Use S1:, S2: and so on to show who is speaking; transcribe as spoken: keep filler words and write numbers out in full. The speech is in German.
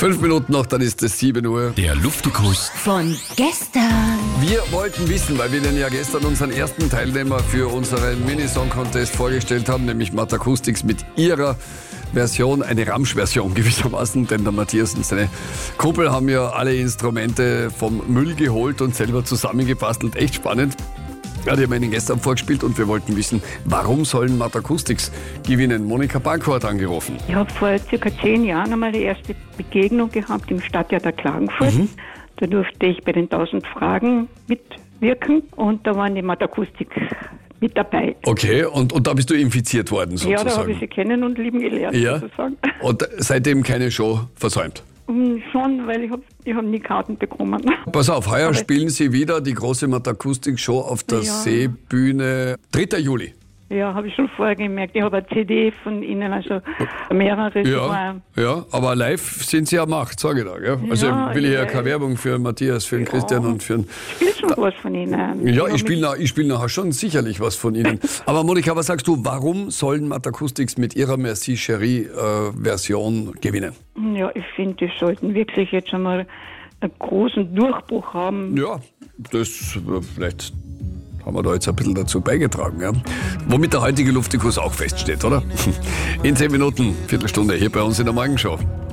S1: Fünf Minuten noch, dann ist es sieben Uhr.
S2: Der Luftikus
S3: Von gestern.
S1: Wir wollten wissen, weil wir Ihnen ja gestern unseren ersten Teilnehmer für unseren Mini-Song-Contest vorgestellt haben, nämlich Matakustics mit ihrer Version, eine Ramsch-Version gewissermaßen, denn der Matthias und seine Kumpel haben ja alle Instrumente vom Müll geholt und selber zusammengebastelt. Echt spannend. Ja, die haben Ihnen gestern vorgespielt und wir wollten wissen, warum sollen Matakustics gewinnen? Monika Banko hat angerufen.
S4: Ich habe vor circa zehn Jahren einmal die erste Begegnung gehabt im Stadttheater Klagenfurt. Mhm. Da durfte ich bei den tausend Fragen mitwirken und da waren die Matakustics mit dabei.
S1: Okay, und, und da bist du infiziert worden sozusagen?
S4: Ja, da habe ich sie kennen und lieben gelernt,
S1: ja.
S4: sozusagen.
S1: Und seitdem keine Show versäumt?
S4: Schon, weil ich habe ich hab nie Karten bekommen.
S1: Pass auf, heuer Aber spielen Sie wieder die große Matakustik-Show auf der ja. Seebühne. dritter Juli.
S4: Ja, habe ich schon vorher gemerkt. Ich habe eine C D von Ihnen, also mehrere.
S1: Ja, ja, aber live sind Sie ja Macht, sage ich da. Gell? Also ja, will ich ja keine Werbung für Matthias, für den ja. Christian und für den...
S4: Spielst schon was von Ihnen?
S1: Ja, ich spiele nach, spiel nachher schon sicherlich was von Ihnen. Aber Monika, was sagst du, warum sollen Matakustics mit ihrer Merci Chérie äh, Version gewinnen?
S4: Ja, ich finde, die sollten wirklich jetzt schon mal einen großen Durchbruch haben.
S1: Ja, das äh, vielleicht... haben wir da jetzt ein bisschen dazu beigetragen, ja? Womit der heutige Luftikus auch feststeht, oder? In zehn Minuten, Viertelstunde hier bei uns in der Morgenshow.